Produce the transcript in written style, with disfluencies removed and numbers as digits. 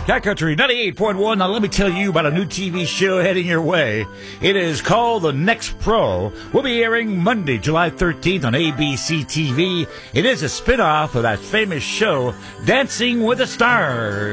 Cat Country 98.1. Now, let me tell you about a new TV show heading your way. It is called The Next Pro. We'll be airing Monday, July 13th on ABC TV. It is a spinoff of that famous show, Dancing with the Stars.